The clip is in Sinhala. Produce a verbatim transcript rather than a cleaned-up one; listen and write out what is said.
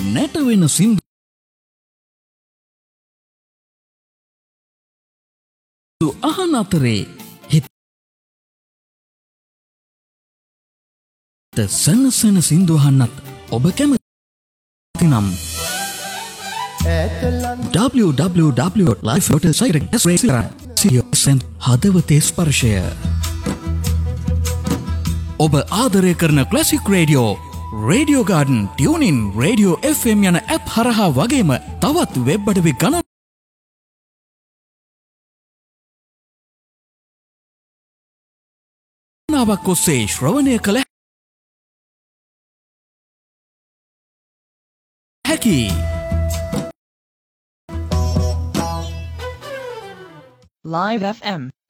නැට වෙන සින්දු අහන අතරේ හිත සනසන සින්දු අහන්නත් ඔබ කැමති නම් w w w dot life dot site හදවතේ ස්පර්ශය ඔබ ආදරය කරන classic radio radio garden tuning radio F M යන ඇප් හරහා වගේම තවත් වෙබ් අඩවි ගණනාවක් ඔස්සේ ශ්‍රවණය කළ හැකි Live F M